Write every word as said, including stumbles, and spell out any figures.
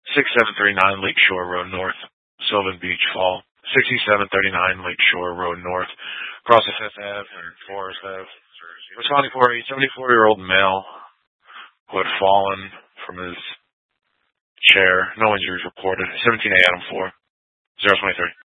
sixty-seven thirty-nine Lakeshore Road North, Sylvan Beach, Fall. sixty-seven thirty-nine Lakeshore Road North, across the Fifth Avenue and Forest Avenue. Responding for a seventy-four-year-old male who had fallen from his chair. No injuries reported. seventeen A Adam four, zero twenty-three.